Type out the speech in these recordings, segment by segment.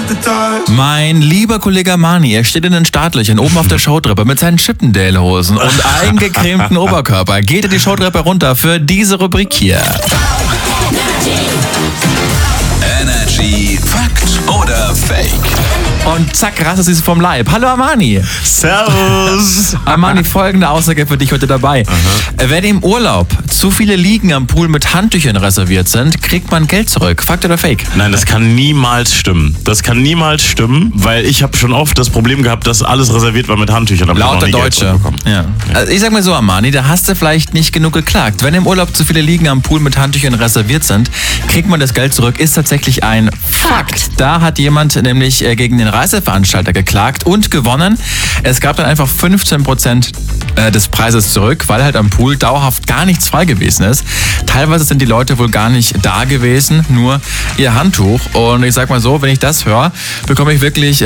Mein lieber Kollege Armani, er steht in den Startlöchern oben auf der Showtreppe mit seinen Chippendale-Hosen und eingecremten Oberkörper. Geht er die Showtreppe runter für diese Rubrik hier. Energy Fakt oder Fake? Und zack, rastet sie vom Leib. Hallo Armani. Servus. Armani, folgende Aussage für dich heute dabei. Wenn im Urlaub zu viele Liegen am Pool mit Handtüchern reserviert sind, kriegt man Geld zurück. Fakt oder Fake? Nein, das kann niemals stimmen. Das kann niemals stimmen, weil ich habe schon oft das Problem gehabt, dass alles reserviert war mit Handtüchern. Aber Laut der Deutsche. Ja. Also ich sag mal so, Armani, da hast du vielleicht nicht genug geklagt. Wenn im Urlaub zu viele Liegen am Pool mit Handtüchern reserviert sind, kriegt man das Geld zurück. Ist tatsächlich ein Fakt. Da hat jemand nämlich gegen den Reiseveranstalter geklagt und gewonnen. Es gab dann einfach 15% des Preises zurück, weil halt am Pool dauerhaft gar nichts frei gewesen ist. Teilweise sind die Leute wohl gar nicht da gewesen, nur ihr Handtuch. Und ich sag mal so, wenn ich das höre, bekomme ich wirklich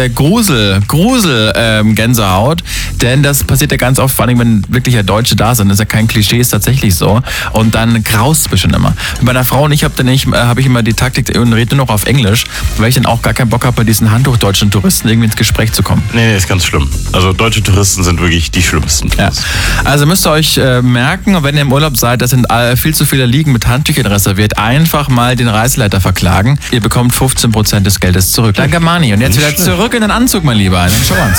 Gänsehaut. Denn das passiert ja ganz oft, vor allem wenn wirklich ja Deutsche da sind. Das ist ja kein Klischee, ist tatsächlich so. Und dann graust es schon immer. Mit meiner Frau und ich habe ich immer die Taktik und rede nur noch auf Englisch, weil ich dann auch gar keinen Bock habe, bei diesen handtuchdeutschen Touristen irgendwie ins Gespräch zu kommen. Nee, ist ganz schlimm. Also deutsche Touristen sind wirklich die schlimmsten. Ja. Also müsst ihr euch merken, wenn ihr im Urlaub seid, das sind viel zu viele Liegen mit Handtüchern reserviert, einfach mal den Reiseleiter verklagen. Ihr bekommt 15% des Geldes zurück. Danke, Mani. Und jetzt wieder zurück in den Anzug, mein Lieber. In den Showanzug.